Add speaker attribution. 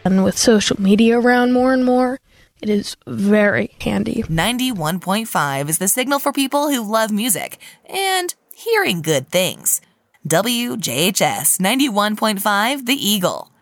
Speaker 1: And with social media around more and more, it is very handy.
Speaker 2: 91.5 is the signal for people who love music and hearing good things. WJHS 91.5, The Eagle.